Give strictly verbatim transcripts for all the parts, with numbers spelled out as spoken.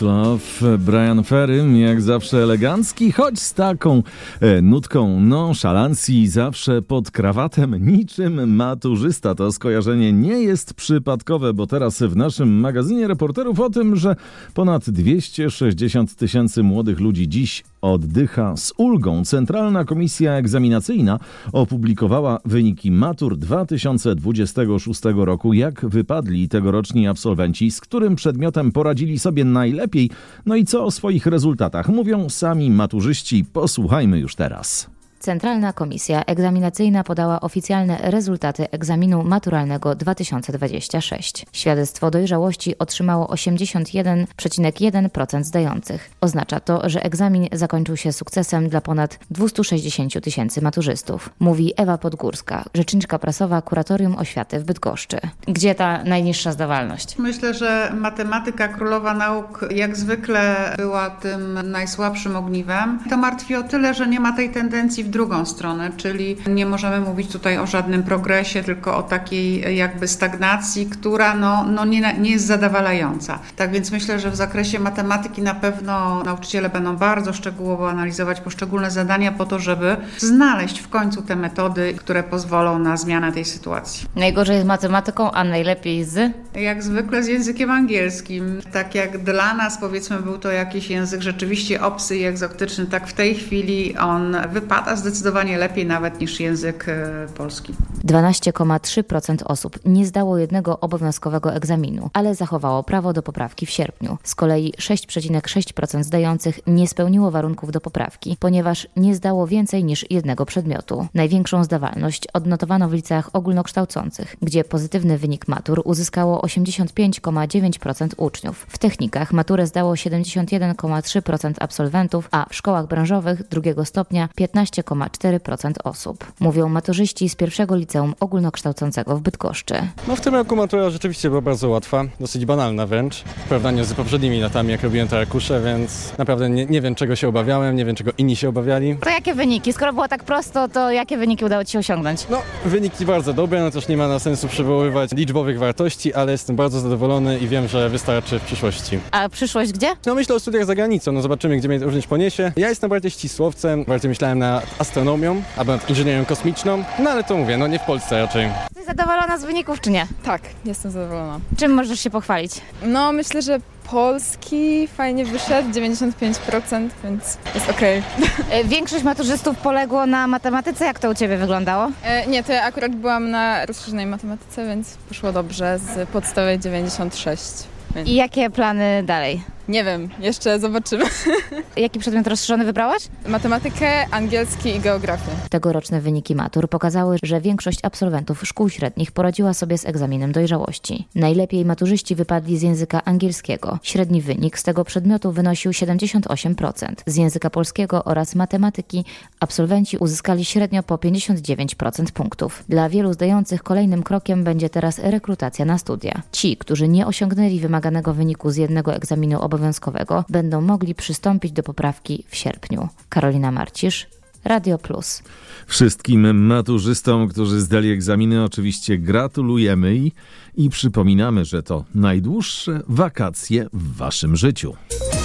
Love, Bryan Ferry, jak zawsze elegancki, choć z taką e, nutką nonszalancji, zawsze pod krawatem, niczym maturzysta. To skojarzenie nie jest przypadkowe, bo teraz w naszym magazynie reporterów o tym, że ponad dwieście sześćdziesiąt tysięcy młodych ludzi dziś oddycha z ulgą. Centralna Komisja Egzaminacyjna opublikowała wyniki matur dwa tysiące dwudziestego szóstego roku. Jak wypadli tegoroczni absolwenci, z którym przedmiotem poradzili sobie najlepiej? No i co o swoich rezultatach mówią sami maturzyści? Posłuchajmy już teraz. Centralna Komisja Egzaminacyjna podała oficjalne rezultaty egzaminu maturalnego dwa tysiące dwudziestego szóstego. Świadectwo dojrzałości otrzymało osiemdziesiąt jeden przecinek jeden procent zdających. Oznacza to, że egzamin zakończył się sukcesem dla ponad dwieście sześćdziesiąt tysięcy maturzystów. Mówi Ewa Podgórska, rzeczniczka prasowa Kuratorium Oświaty w Bydgoszczy. Gdzie ta najniższa zdawalność? Myślę, że matematyka, królowa nauk, jak zwykle była tym najsłabszym ogniwem. To martwi o tyle, że nie ma tej tendencji w drugą stronę, czyli nie możemy mówić tutaj o żadnym progresie, tylko o takiej jakby stagnacji, która no, no nie, nie jest zadowalająca. Tak więc myślę, że w zakresie matematyki na pewno nauczyciele będą bardzo szczegółowo analizować poszczególne zadania po to, żeby znaleźć w końcu te metody, które pozwolą na zmianę tej sytuacji. Najgorzej z matematyką, a najlepiej z? Jak zwykle z językiem angielskim. Tak jak dla nas, powiedzmy, był to jakiś język rzeczywiście obcy i egzotyczny, tak w tej chwili on wypada zdecydowanie lepiej nawet niż język polski. dwanaście przecinek trzy procent osób nie zdało jednego obowiązkowego egzaminu, ale zachowało prawo do poprawki w sierpniu. Z kolei sześć przecinek sześć procent zdających nie spełniło warunków do poprawki, ponieważ nie zdało więcej niż jednego przedmiotu. Największą zdawalność odnotowano w liceach ogólnokształcących, gdzie pozytywny wynik matur uzyskało osiemdziesiąt pięć przecinek dziewięć procent uczniów. W technikach maturę zdało siedemdziesiąt jeden przecinek trzy procent absolwentów, a w szkołach branżowych drugiego stopnia piętnaście przecinek cztery procent osób. Mówią maturzyści z pierwszego liceum ogólnokształcącego w Bydgoszczy. No w tym roku matura rzeczywiście była bardzo łatwa, dosyć banalna wręcz, w porównaniu z poprzednimi latami, jak robiłem te arkusze, więc naprawdę nie, nie wiem, czego się obawiałem, nie wiem, czego inni się obawiali. To jakie wyniki? Skoro było tak prosto, to jakie wyniki udało Ci się osiągnąć? No, wyniki bardzo dobre, no też nie ma na sensu przywoływać liczbowych wartości, ale jestem bardzo zadowolony i wiem, że wystarczy w przyszłości. A przyszłość gdzie? No myślę o studiach za granicą, no zobaczymy, gdzie mnie również poniesie. Ja jestem bardziej ścisłowcem, bardziej myślałem nad astronomią, albo nad inżynierią kosmiczną, no ale to mówię, no nie w Polsce raczej. Jesteś zadowolona z wyników, czy nie? Tak, jestem zadowolona. Czym możesz się pochwalić? No myślę, że polski fajnie wyszedł, dziewięćdziesiąt pięć procent, więc jest okej. Okay. Większość maturzystów poległo na matematyce. Jak to u Ciebie wyglądało? E, nie, to ja akurat byłam na rozszerzonej matematyce, więc poszło dobrze, z podstawy dziewięćdziesiąt sześć. Więc... I jakie plany dalej? Nie wiem, jeszcze zobaczymy. Jaki przedmiot rozszerzony wybrałaś? Matematykę, angielski i geografię. Tegoroczne wyniki matur pokazały, że większość absolwentów szkół średnich poradziła sobie z egzaminem dojrzałości. Najlepiej maturzyści wypadli z języka angielskiego. Średni wynik z tego przedmiotu wynosił siedemdziesiąt osiem procent. Z języka polskiego oraz matematyki absolwenci uzyskali średnio po pięćdziesiąt dziewięć procent punktów. Dla wielu zdających kolejnym krokiem będzie teraz rekrutacja na studia. Ci, którzy nie osiągnęli wymaganego wyniku z jednego egzaminu obowiązkowego, będą mogli przystąpić do poprawki w sierpniu. Karolina Marcisz, Radio Plus. Wszystkim maturzystom, którzy zdali egzaminy, oczywiście gratulujemy i, i przypominamy, że to najdłuższe wakacje w waszym życiu.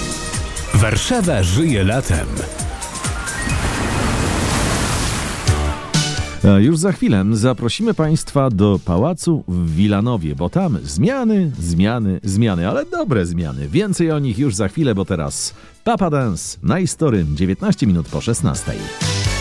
Warszawa żyje latem. A już za chwilę zaprosimy Państwa do Pałacu w Wilanowie, bo tam zmiany, zmiany, zmiany, ale dobre zmiany. Więcej o nich już za chwilę, bo teraz Papa Dance, Nice Story, dziewiętnaście minut po szesnastej.